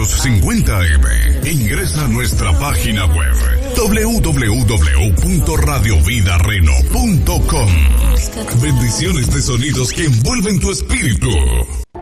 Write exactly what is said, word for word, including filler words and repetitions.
quinientos cincuenta A M. Ingresa a nuestra página web doble u doble u doble u punto radio vida reno punto com. Bendiciones de sonidos que envuelven tu espíritu.